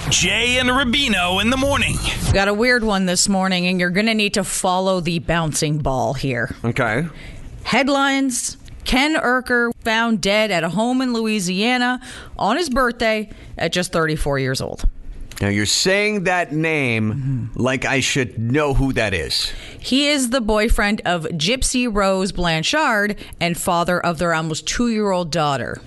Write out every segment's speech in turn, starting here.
Jay and Rubino in the morning. Got a weird one this morning, and you're going to need to follow the bouncing ball here. Okay. Headlines: Ken Urker found dead at a home in Louisiana on his birthday at just 34 years old. Now, you're saying that name like I should know who that is. He is the boyfriend of Gypsy Rose Blanchard and father of their almost 2-year-old daughter.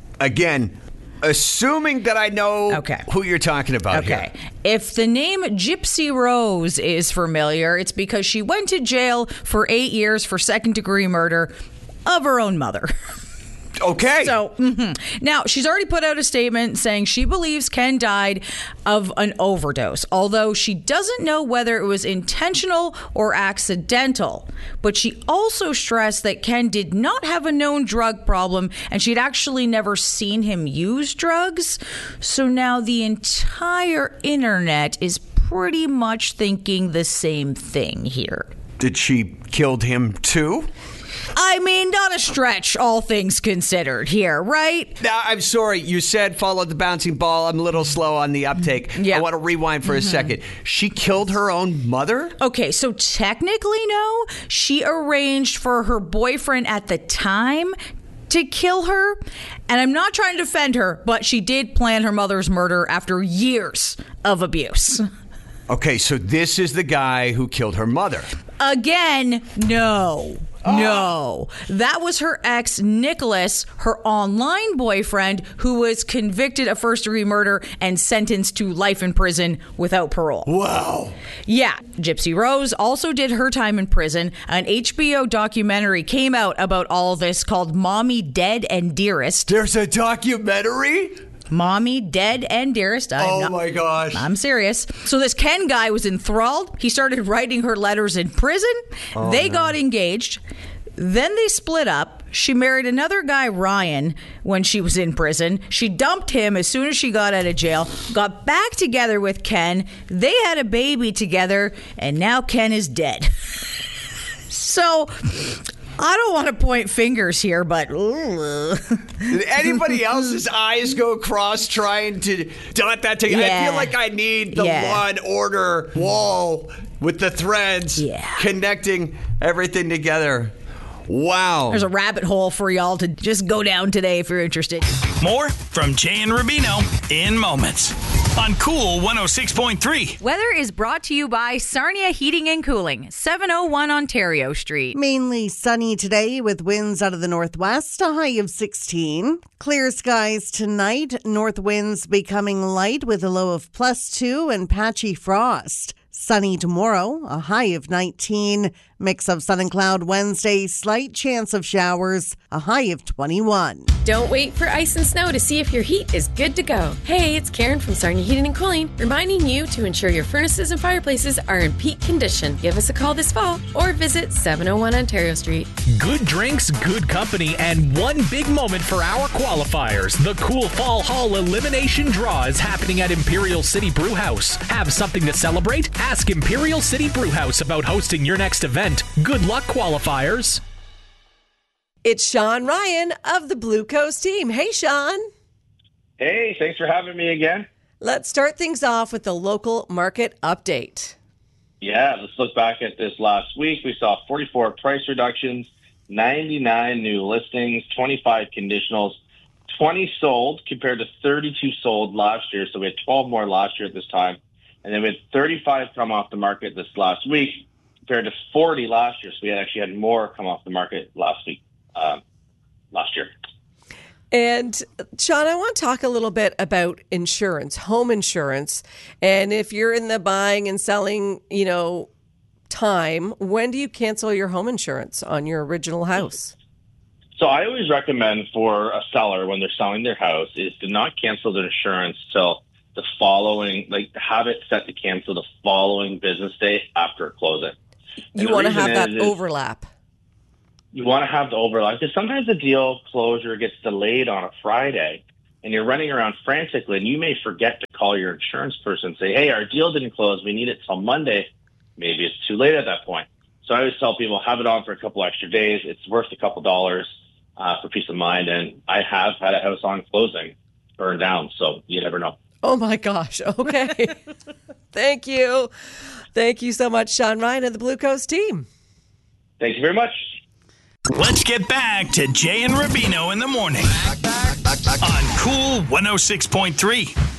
Again, assuming that I know who you're talking about here. If the name Gypsy Rose is familiar, it's because she went to jail for 8 years for second-degree murder of her own mother. Okay. So, now, she's already put out a statement saying she believes Ken died of an overdose, although she doesn't know whether it was intentional or accidental. But she also stressed that Ken did not have a known drug problem, and she'd actually never seen him use drugs. So now the entire internet is pretty much thinking the same thing here. Did she kill him too? I mean, not a stretch, all things considered here, right? Now, I'm sorry. You said follow the bouncing ball. I'm a little slow on the uptake. Yeah. I want to rewind for a second. She killed her own mother? Okay, so technically, no. She arranged for her boyfriend at the time to kill her. And I'm not trying to defend her, but she did plan her mother's murder after years of abuse. Okay, so this is the guy who killed her mother. Again, no. No, that was her ex, Nicholas, her online boyfriend, who was convicted of first-degree murder and sentenced to life in prison without parole. Wow. Yeah, Gypsy Rose also did her time in prison. An HBO documentary came out about all of this called Mommy Dead and Dearest. There's a documentary? Mommy Dead and Dearest. My gosh. I'm serious. So this Ken guy was enthralled. He started writing her letters in prison. They got engaged. Then they split up. She married another guy, Ryan, when she was in prison. She dumped him as soon as she got out of jail, got back together with Ken. They had a baby together, and now Ken is dead. So I don't want to point fingers here, but did anybody else's eyes go across trying to dot that together? Yeah. I feel like I need the Law and Order wall with the threads connecting everything together. Wow. There's a rabbit hole for y'all to just go down today if you're interested. More from Jay and Rubino in moments on Cool 106.3. Weather is brought to you by Sarnia Heating and Cooling, 701 Ontario Street. Mainly sunny today with winds out of the northwest, a high of 16. Clear skies tonight, north winds becoming light with a low of +2 and patchy frost. Sunny tomorrow, a high of 19. Mix of sun and cloud Wednesday, slight chance of showers, a high of 21. Don't wait for ice and snow to see if your heat is good to go. Hey, it's Karen from Sarnia Heating and Cooling, reminding you to ensure your furnaces and fireplaces are in peak condition. Give us a call this fall or visit 701 Ontario Street. Good drinks, good company, and one big moment for our qualifiers. The Cool Fall Hall Elimination Draw is happening at Imperial City Brewhouse. Have something to celebrate? Ask Imperial City Brewhouse about hosting your next event. Good luck, qualifiers. It's Sean Ryan of the Blue Coast team. Hey, Sean. Hey, thanks for having me again. Let's start things off with the local market update. Yeah, let's look back at this last week. We saw 44 price reductions, 99 new listings, 25 conditionals, 20 sold compared to 32 sold last year. So we had 12 more last year at this time. And then we had 35 come off the market this last week compared to 40 last year. So we actually had more come off the market last week, last year. And Sean, I want to talk a little bit about insurance, home insurance. And if you're in the buying and selling, time, when do you cancel your home insurance on your original house? So I always recommend for a seller when they're selling their house is to not cancel their insurance till the following, have it set to cancel the following business day after closing. You want to have that overlap. You want to have the overlap because sometimes the deal closure gets delayed on a Friday and you're running around frantically and you may forget to call your insurance person and say, hey, our deal didn't close. We need it till Monday. Maybe it's too late at that point. So I always tell people, have it on for a couple extra days. It's worth a couple dollars for peace of mind. And I have had a house on closing burned down, so you never know. Oh, my gosh. Okay. Thank you. Thank you so much, Sean Ryan and the Blue Coast team. Thank you very much. Let's get back to Jay and Rubino in the morning on Cool 106.3.